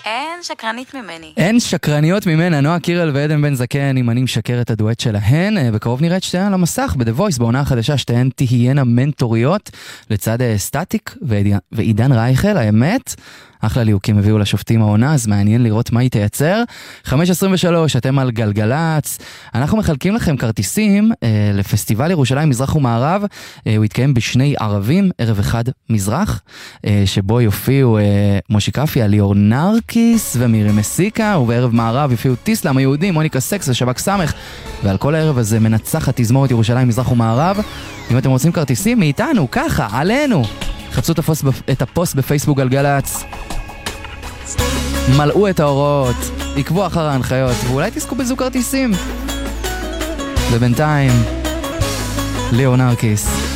אין שקרנית ממני. אין שקרניות ממנה, נועה קירל ועדן בן זקן, אם אני משקר את הדואט שלהן. בקרוב נראה את שתיהן על המסך, ב-The Voice, בעונה החדשה, שתיהן תהיינה מנטוריות, לצד סטטיק ועידן רייכל, האמת. אחלה ליהוקים הביאו לשופטים העונה, אז מעניין לראות מה היא תייצר. 5:23, אתם על גלגלץ. אנחנו מחלקים לכם כרטיסים לפסטיבל ירושלים מזרח ומערב. הוא יתקיים בשני ערבים, ערב אחד מזרח, שבו יופיעו מושי קפיה, ליאור נרקיס ומירי מסיקה, ובערב מערב יופיעו טיסלם היהודי, מוניקה סקס ושבק סמך, ועל כל הערב הזה מנצחת תזמורת ירושלים מזרח ומערב. אם אתם רוצים כרטיסים מאיתנו, ככה, עלינו, חפשו את הפוסט בפייסבוק גלגלץ, מלאו את ההוראות, עקבו אחר ההנחיות, ואולי תזכו בזוג כרטיסים. ובינתיים, ליאור נרקיס.